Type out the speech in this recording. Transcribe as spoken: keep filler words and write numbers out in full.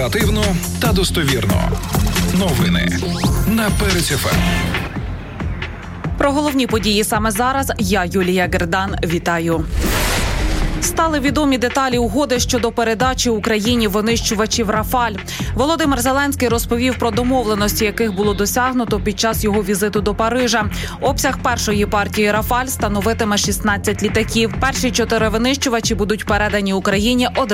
Оперативно та достовірно. Новини на Перець еф ем. Про головні події саме зараз я, Юлія Гердан, вітаю. Стали відомі деталі угоди щодо передачі Україні винищувачів «Рафаль». Володимир Зеленський розповів про домовленості, яких було досягнуто під час його візиту до Парижа. Обсяг першої партії «Рафаль» становитиме шістнадцять літаків. Перші чотири винищувачі будуть передані Україні одразу